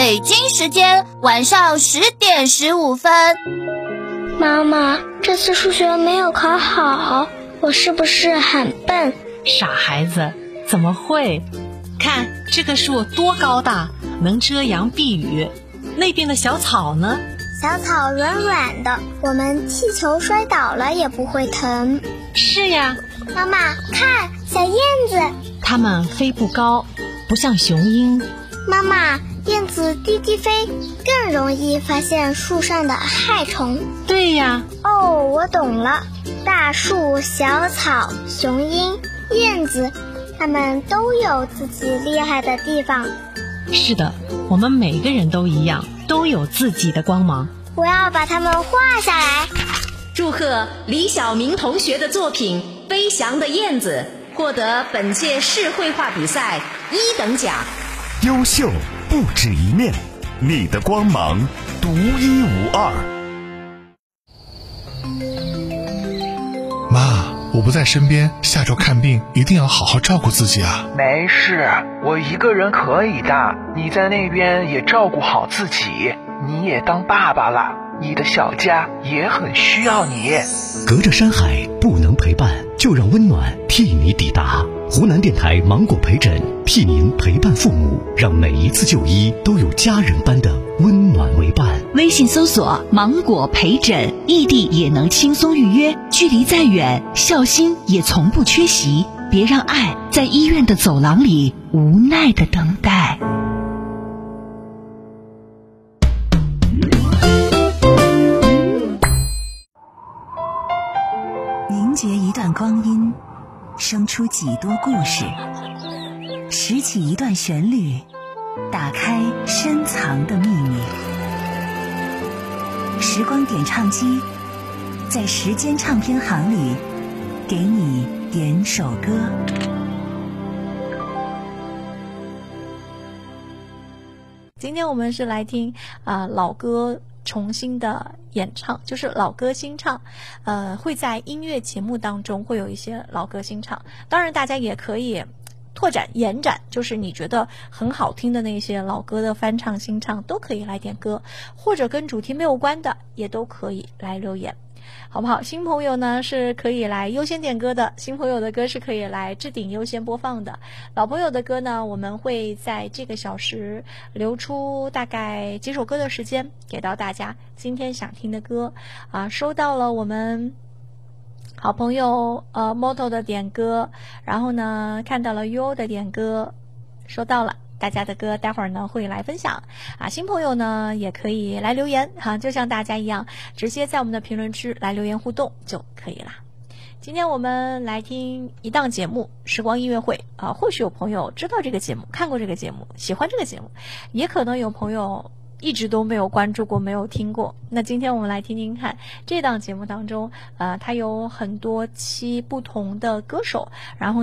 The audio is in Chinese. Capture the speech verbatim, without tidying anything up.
北京时间晚上十点十五分。 妈妈，这次数学没有考好，我是不是很笨？ 傻孩子，怎么会？看这个树多高大，能遮阳避雨。那边的小草呢？ 小草软软的，我们气球摔倒了也不会疼。 是呀。 妈妈，看小燕子， 它们飞不高，不像雄鹰。 妈妈，燕子低低飞，更容易发现树上的害虫。 对呀。 哦，我懂了，大树、小草、雄鹰、燕子，它们都有自己厉害的地方。 是的，我们每个人都一样，都有自己的光芒。 我要把它们画下来。 祝贺李晓明同学的作品《飞翔的燕子》获得本届市绘画比赛一等奖。 优秀不止一面，你的光芒独一无二。 妈，我不在身边，下周看病一定要好好照顾自己啊。 没事，我一个人可以的，你在那边也照顾好自己，你也当爸爸了，你的小家也很需要你。 隔着山海不能陪伴，就让温暖替你抵达。湖南电台芒果陪诊，替您陪伴父母，让每一次就医都有家人般的温暖为伴。 微信搜索芒果陪诊，异地也能轻松预约，距离再远，孝心也从不缺席。别让爱在医院的走廊里无奈的等待。 凝结一段光阴，生出几多故事，拾起一段旋律，打开深藏的秘密。时光点唱机，在时间唱片行里给你点首歌。 今天我们是来听啊、呃、老歌重新的演唱，就是老歌新唱，呃，会在音乐节目当中会有一些老歌新唱，当然大家也可以拓展延展，就是你觉得很好听的那些老歌的翻唱新唱都可以来点歌，或者跟主题没有关的也都可以来留言，好不好？新朋友呢是可以来优先点歌的，新朋友的歌是可以来置顶优先播放的，老朋友的歌呢我们会在这个小时留出大概几首歌的时间给到大家今天想听的歌啊。收到了我们好朋友呃 Moto 的点歌，然后呢看到了 U 的点歌，收到了大家的歌，待会儿呢会来分享啊。新朋友呢也可以来留言哈、啊，就像大家一样，直接在我们的评论区来留言互动就可以啦。今天我们来听一档节目《时光音乐会》啊，或许有朋友知道这个节目，看过这个节目，喜欢这个节目，也可能有朋友一直都没有关注过，没有听过。那今天我们来听听看这档节目当中，呃，它有很多期不同的歌手，然后